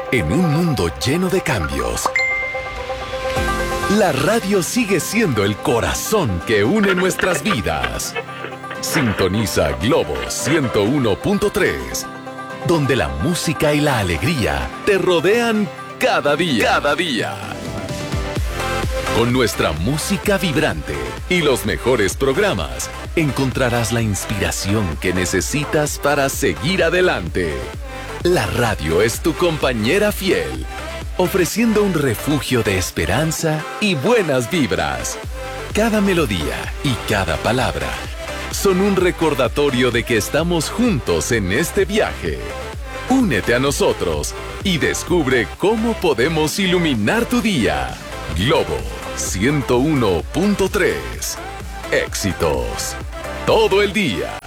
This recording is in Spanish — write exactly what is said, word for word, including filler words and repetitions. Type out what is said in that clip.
En un mundo lleno de cambios, la radio sigue siendo el corazón que une nuestras vidas. Sintoniza Globo ciento uno punto tres, donde la música y la alegría te rodean cada día. Cada día. Con nuestra música vibrante y los mejores programas, encontrarás la inspiración que necesitas para seguir adelante. La radio es tu compañera fiel, ofreciendo un refugio de esperanza y buenas vibras. Cada melodía y cada palabra son un recordatorio de que estamos juntos en este viaje. Únete a nosotros y descubre cómo podemos iluminar tu día. Globo ciento uno punto tres. Éxitos todo el día.